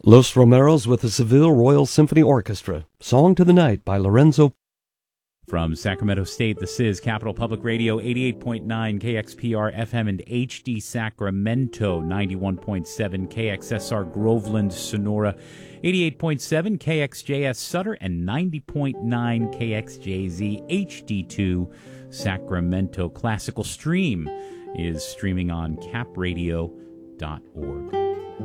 Los Romeros with the Seville Royal Symphony Orchestra. Song to the Night by Lorenzo. From Sacramento State, this is Capital Public Radio, 88.9 KXPR FM and HD Sacramento, 91.7 KXSR Groveland, Sonora, 88.7 KXJS Sutter, and 90.9 KXJZ HD2 Sacramento. Classical Stream is streaming on capradio.org.